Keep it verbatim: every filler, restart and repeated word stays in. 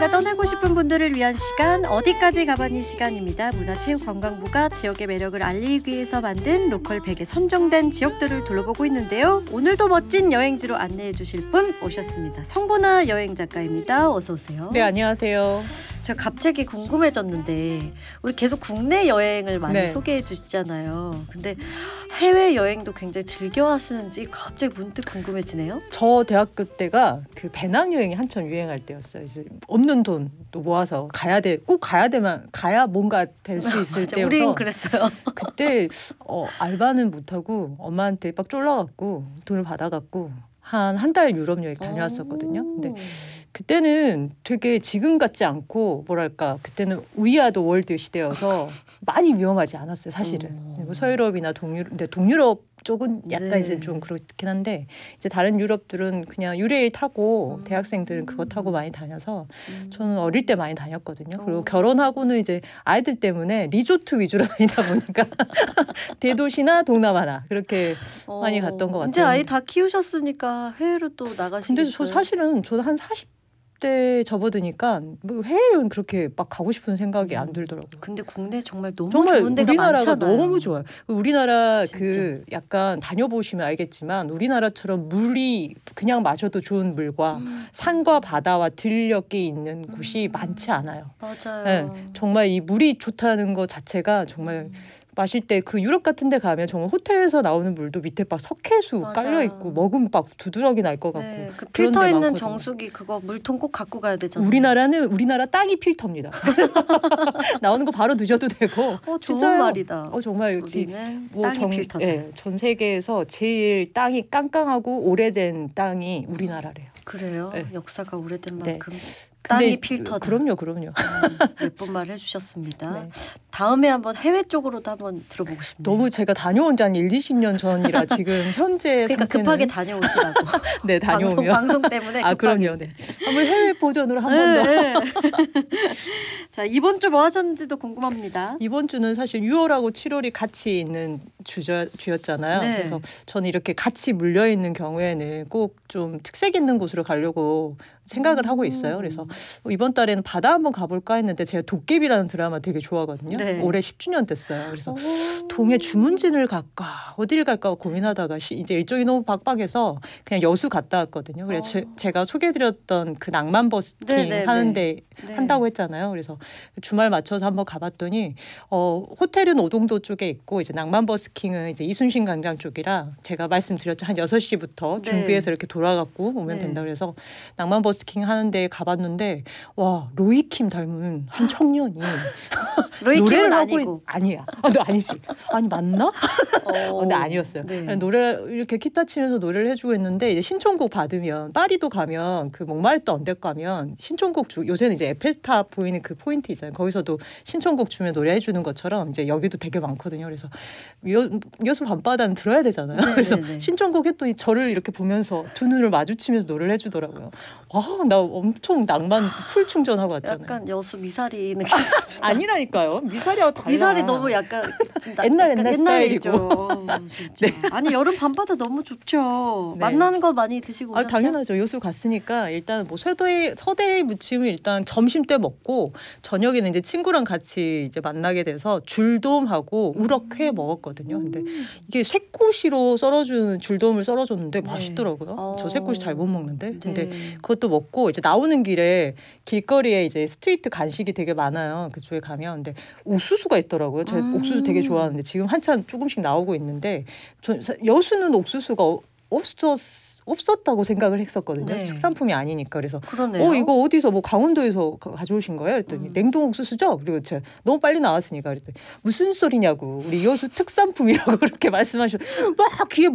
어딘가 떠나고 싶은 분들을 위한 시간, 어디까지 가봤니 시간입니다. 문화체육관광부가 지역의 매력을 알리기 위해서 만든 로컬 백에 선정된 지역들을 둘러보고 있는데요. 오늘도 멋진 여행지로 안내해 주실 분 오셨습니다. 성보나 여행작가입니다. 어서 오세요. 네, 안녕하세요. 제가 갑자기 궁금해졌는데 우리 계속 국내 여행을 많이 네. 소개해 주시잖아요. 근데 해외 여행도 굉장히 즐겨 하시는지 갑자기 문득 궁금해지네요. 저 대학교 때가 그 배낭여행이 한참 유행할 때였어요. 이제 없는 돈도 모아서 가야 돼, 꼭 가야 되만 가야 뭔가 될 수 있을 때여서 우린 그랬어요. 그때 어, 알바는 못하고 엄마한테 빡 쫄라갖고 돈을 받아갖고 한 한 달 유럽 여행 다녀왔었거든요. 근데 그때는 되게 지금 같지 않고 뭐랄까 그때는 위아더 월드 시대여서 많이 위험하지 않았어요. 사실은 네, 뭐 서유럽이나 동유럽, 근데 동유럽 쪽은 약간 네. 이제 좀 그렇긴 한데 이제 다른 유럽들은 그냥 유레일 타고 음. 대학생들은 그거 타고 많이 다녀서 음. 저는 어릴 때 많이 다녔거든요. 그리고 어. 결혼하고는 이제 아이들 때문에 리조트 위주로 다니다 보니까 대도시나 동남아나 그렇게 어, 많이 갔던 것 이제 같아요. 아이 다 키우셨으니까 해외로 또 나가시겠어요? 근데 저 사실은 저도 한 사십 대 접어드니까 뭐 해외여행 그렇게 막 가고 싶은 생각이 안 들더라고요. 근데 국내 정말 너무 정말 좋은 데가 우리나라가 많잖아요. 너무 좋아요. 우리나라 진짜. 그 약간 다녀보시면 알겠지만 우리나라처럼 물이 그냥 마셔도 좋은 물과 음, 산과 바다와 들녘이 있는 곳이 음. 많지 않아요. 맞아요. 네, 정말 이 물이 좋다는 것 자체가 정말 마실 때 그 유럽 같은 데 가면 정말 호텔에서 나오는 물도 밑에 막 석회수 맞아요. 깔려 있고 먹으면 막 두드러기 날 것 같고 네, 그 그런 필터 데 있는 많거든요. 정수기 그거 물통 꼭 갖고 가야 되잖아요. 우리나라는 우리나라 땅이 필터입니다. 나오는 거 바로 드셔도 되고. 어, 좋은 진짜요. 말이다. 어 정말 지- 우리는 뭐 땅이 정- 필터다. 예, 전 세계에서 제일 땅이 깡깡하고 오래된 땅이 우리나라래요. 그래요? 네. 역사가 오래된 네. 만큼 근데 땅이 필터다. 그럼요, 그럼요. 음, 예쁜 말 해주셨습니다. 네. 다음에 한번 해외 쪽으로도 한번 들어보고 싶네요. 너무 제가 다녀온 지 한 일, 이십 년 전이라 지금 현재 그러니까 상태는 급하게 다녀오시라고. 네, 방송, 다녀오면 방송 때문에 아 급하게. 그럼요. 네. 한번 해외 버전으로 한 번 더. 네, 네. 자, 이번 주 뭐 하셨는지도 궁금합니다. 이번 주는 사실 유월하고 칠월이 같이 있는 주저, 주였잖아요. 네. 그래서 저는 이렇게 같이 물려 있는 경우에는 꼭 좀 특색 있는 곳으로 가려고 생각을 음. 하고 있어요. 그래서 이번 달에는 바다 한번 가볼까 했는데 제가 도깨비라는 드라마 되게 좋아하거든요. 네. 올해 십 주년 됐어요. 그래서 오. 동해 주문진을 갈까 어디를 갈까 고민하다가 시, 이제 일정이 너무 빡빡해서 그냥 여수 갔다 왔거든요. 그래서 제, 어. 제가 소개해드렸던 그 낭만 버스킹 네, 네, 하는데 네. 한다고 했잖아요. 그래서 주말 맞춰서 한번 가봤더니 어, 호텔은 오동도 쪽에 있고 이제 낭만 버스킹은 이제 이순신 광장 쪽이라 제가 말씀드렸죠. 한 여섯 시부터 네. 준비해서 이렇게 돌아갖고 오면 네. 된다 그래서 낭만 버스킹 하는데 가봤는데 와 로이킴 닮은 한 청년이 로이킴은 노래를 하고 아니고. 있... 아니야. 아, 너 아니지. 아니 맞나? 어, 근데 아니었어요. 네. 노래 이렇게 기타 치면서 노래를 해주고 있는데 이제 신청곡 받으면 파리도 가면 그 몽마르트 언덕 가면 신청곡 주 요새는 이제 에펠탑 보이는 그 포인트 있잖아요. 거기서도 신청곡 주면 노래 해주는 것처럼 이제 여기도 되게 많거든요. 그래서 여, 여수 밤바다는 들어야 되잖아요. 네, 그래서 네, 네. 신청곡 했더니 저를 이렇게 보면서 두 눈을 마주치면서 노래를 해주더라고요. 와, 나 엄청 낭만 풀 충전하고 왔잖아요. 약간 여수 미사리 느낌. 아니라니까요. 미사리하고 달라. 미사리 너무 약간 좀 나- 옛날, 약간 옛날 옛날이죠. 진짜. 아니 여름 밤바다 너무 좋죠. 네. 만나는 거 많이 드시고 아 오셨죠? 당연하죠. 여수 갔으니까 일단 뭐 서대 서대 무침을 일단 점심 때 먹고 저녁에는 이제 친구랑 같이 이제 만나게 돼서 줄돔하고 우럭회 먹었거든요. 근데 이게 새꼬시로 썰어주는 줄돔을 썰어줬는데 네. 맛있더라고요. 어. 저 새꼬시 잘 못 먹는데. 근데 네. 그것도 먹고 이제 나오는 길에 길거리에 이제 스트리트 간식이 되게 많아요. 그쪽에 가면 근데 옥수수가 있더라고요. 제가 음. 옥수수 되게 좋아하는데 지금 한참 조금씩 나오고 있는데 저, 여수는 옥수수가 어- 없었 없었다고 생각을 했었거든요. 네. 특산품이 아니니까 그래서 그러네요. 어 이거 어디서 뭐 강원도에서 가- 가져오신 거예요? 그랬더니 음. 냉동 옥수수죠. 그리고 제가 너무 빨리 나왔으니까 그랬더니 무슨 소리냐고 우리 여수 특산품이라고 그렇게 말씀하셔. 막 귀에